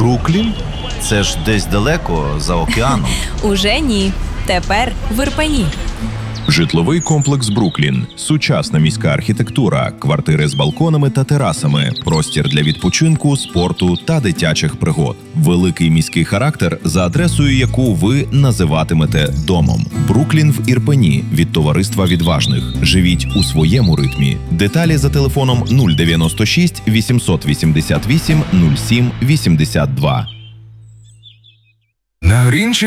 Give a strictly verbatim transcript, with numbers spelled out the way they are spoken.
Бруклін? Це ж десь далеко, за океаном. Уже ні. Тепер в Ірпені. Житловий комплекс «Бруклін». Сучасна міська архітектура, квартири з балконами та терасами, простір для відпочинку, спорту та дитячих пригод. Великий міський характер, за адресою яку ви називатимете домом. «Бруклін» в Ірпені від товариства відважних. Живіть у своєму ритмі. Деталі за телефоном нуль дев'яносто шість вісімсот вісімдесят вісім нуль сім вісімдесят два. На Грінчі